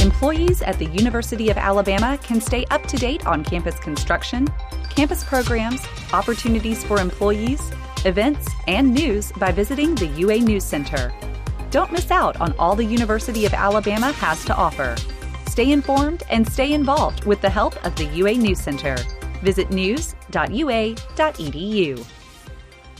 employees at the University of Alabama can stay up to date on campus construction, campus programs, opportunities for employees, events, and news by visiting the UA News Center. Don't miss out on all the University of Alabama has to offer. Stay informed and stay involved with the help of the UA News Center. Visit news.ua.edu.